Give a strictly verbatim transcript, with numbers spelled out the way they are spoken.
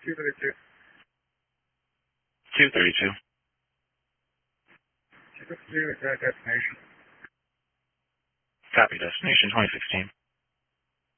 two thirty-two. two thirty-two. two thirty-two, exact destination. Copy, destination twenty sixteen.